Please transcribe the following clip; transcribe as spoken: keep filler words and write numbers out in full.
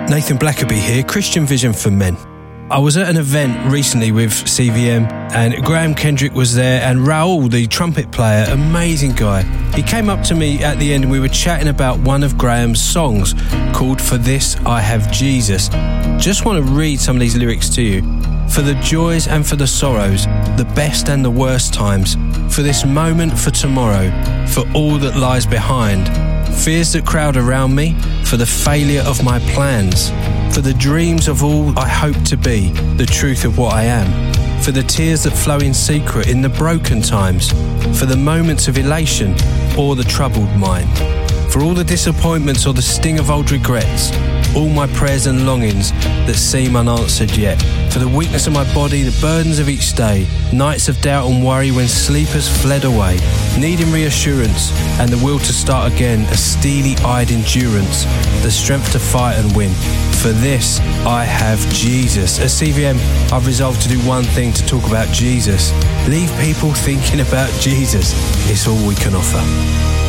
Nathan Blackerby here, Christian Vision for Men. I was at an event recently with C V M and Graham Kendrick was there and Raoul, the trumpet player, amazing guy. He came up to me at the end and we were chatting about one of Graham's songs called For This I Have Jesus. Just want to read some of these lyrics to you. For the joys and for the sorrows, the best and the worst times, for this moment, for tomorrow, for all that lies behind, fears that crowd around me, for the failure of my plans, for the dreams of all I hope to be, the truth of what I am, for the tears that flow in secret in the broken times, for the moments of elation or the troubled mind, for all the disappointments or the sting of old regrets, all my prayers and longings that seem unanswered yet, for the weakness of my body, the burdens of each day, nights of doubt and worry when sleep has fled away, needing reassurance and the will to start again, a steely-eyed endurance, the strength to fight and win. For this I have Jesus. At C V M, I've resolved to do one thing, to talk about Jesus. Leave people thinking about Jesus. It's all we can offer.